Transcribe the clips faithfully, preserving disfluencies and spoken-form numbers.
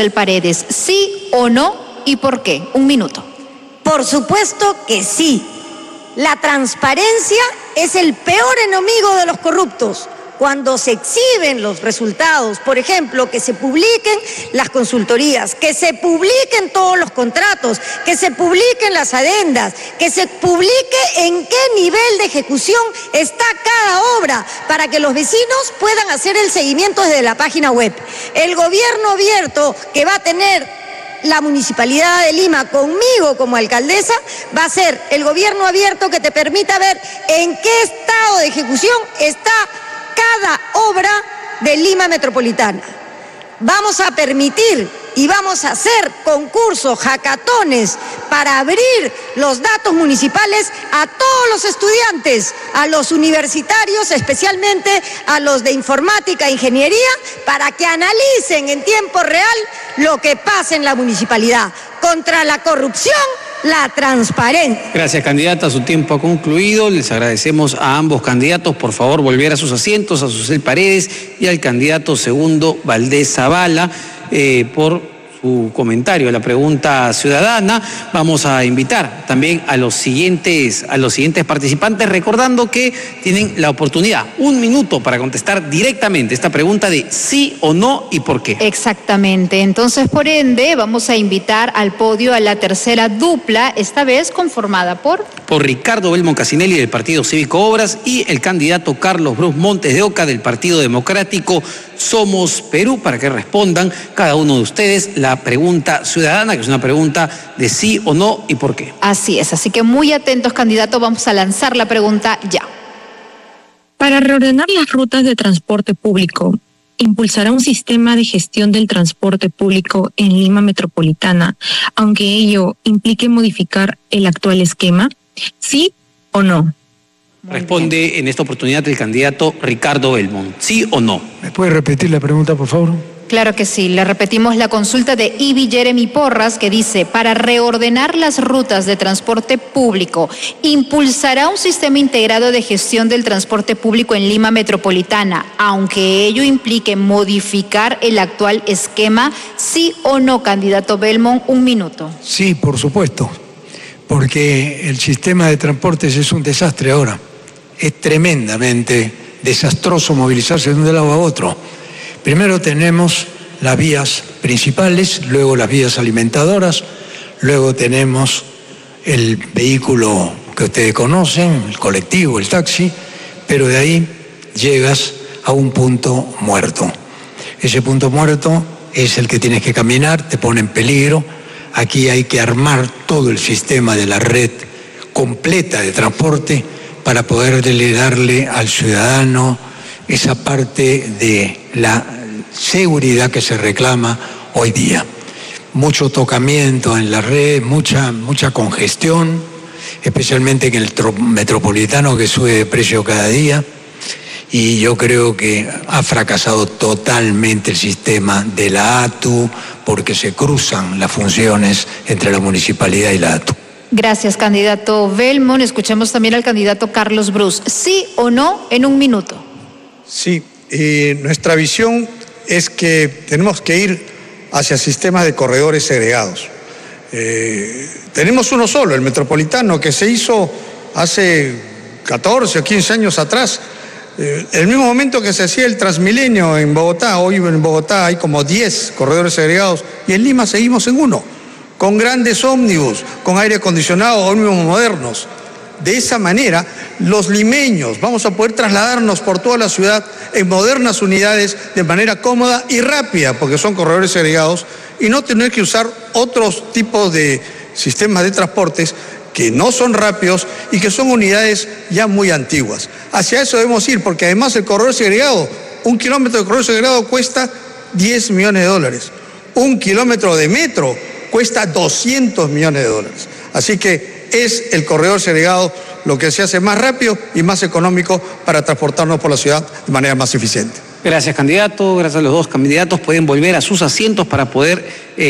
Azucena Paredes. ¿Sí o no y por qué? Un minuto. Por supuesto que sí. La transparencia es el peor enemigo de los corruptos. Cuando se exhiben los resultados, por ejemplo, que se publiquen las consultorías, que se publiquen todos los contratos, que se publiquen las adendas, que se publique en qué nivel de ejecución está cada obra, para que los vecinos puedan hacer el seguimiento desde la página web. El gobierno abierto que va a tener la Municipalidad de Lima conmigo como alcaldesa va a ser el gobierno abierto que te permita ver en qué estado de ejecución está cada obra de Lima Metropolitana. Vamos a permitir y vamos a hacer concursos, hackatones, para abrir los datos municipales a todos los estudiantes, a los universitarios, especialmente a los de informática e ingeniería, para que analicen en tiempo real lo que pasa en la municipalidad. Contra la corrupción, la transparencia. Gracias, candidata. Su tiempo ha concluido. Les agradecemos a ambos candidatos. Por favor, volver a sus asientos, a Azucena Paredes y al candidato segundo, Valdés Zavala, eh, por su comentario a la pregunta ciudadana. Vamos a invitar también a los siguientes, a los siguientes participantes, recordando que tienen la oportunidad, un minuto para contestar directamente esta pregunta de sí o no y por qué. Exactamente. Entonces, por ende, vamos a invitar al podio a la tercera dupla, esta vez conformada por... Por Ricardo Belmont Casinelli del Partido Cívico Obras y el candidato Carlos Bruce Montes de Oca del Partido Democrático Somos Perú, para que respondan cada uno de ustedes la pregunta ciudadana, que es una pregunta de sí o no y por qué. Así es, así que muy atentos, candidatos, vamos a lanzar la pregunta ya. Para reordenar las rutas de transporte público, ¿impulsará un sistema de gestión del transporte público en Lima Metropolitana, aunque ello implique modificar el actual esquema? ¿Sí o no? Muy Responde bien. en esta oportunidad el candidato Ricardo Belmont. ¿Sí o no? ¿Me puede repetir la pregunta, por favor? Claro que sí. Le repetimos la consulta de Ivy Jeremy Porras, que dice, para reordenar las rutas de transporte público, ¿impulsará un sistema integrado de gestión del transporte público en Lima Metropolitana, aunque ello implique modificar el actual esquema? ¿Sí o no, candidato Belmont? Un minuto. Sí, por supuesto, porque el sistema de transportes es un desastre ahora. Es tremendamente desastroso movilizarse de un lado a otro. Primero tenemos las vías principales, luego las vías alimentadoras, luego tenemos el vehículo que ustedes conocen, el colectivo, el taxi, pero de ahí llegas a un punto muerto. Ese punto muerto es el que tienes que caminar, te pone en peligro. Aquí hay que armar todo el sistema de la red completa de transporte para poderle darle al ciudadano esa parte de la seguridad que se reclama hoy día. Mucho tocamiento en la red, mucha, mucha congestión, especialmente en el metropolitano, que sube de precio cada día, y yo creo que ha fracasado totalmente el sistema de la A T U, porque se cruzan las funciones entre la municipalidad y la A T U. Gracias, candidato Belmont. Escuchemos también al candidato Carlos Bruce. ¿Sí o no en un minuto? Sí, eh, nuestra visión es que tenemos que ir hacia sistemas de corredores segregados. Eh, tenemos uno solo, el metropolitano, que se hizo hace catorce o quince años atrás. Eh, en el mismo momento que se hacía el Transmilenio en Bogotá, hoy en Bogotá hay como diez corredores segregados y en Lima seguimos en uno, con grandes ómnibus, con aire acondicionado, ómnibus modernos. De esa manera, los limeños vamos a poder trasladarnos por toda la ciudad en modernas unidades de manera cómoda y rápida, porque son corredores segregados, y no tener que usar otros tipos de sistemas de transportes que no son rápidos y que son unidades ya muy antiguas. Hacia eso debemos ir, porque además el corredor segregado, un kilómetro de corredor segregado cuesta diez millones de dólares. Un kilómetro de metro cuesta doscientos millones de dólares. Así que es el corredor segregado lo que se hace más rápido y más económico para transportarnos por la ciudad de manera más eficiente. Gracias, candidato. Gracias a los dos candidatos. Pueden volver a sus asientos para poder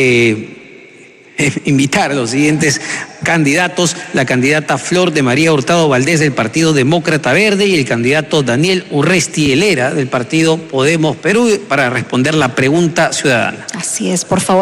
eh, eh, invitar a los siguientes candidatos. La candidata Flor de María Hurtado Valdés del Partido Demócrata Verde y el candidato Daniel Urresti Helera del Partido Podemos Perú para responder la pregunta ciudadana. Así es, por favor.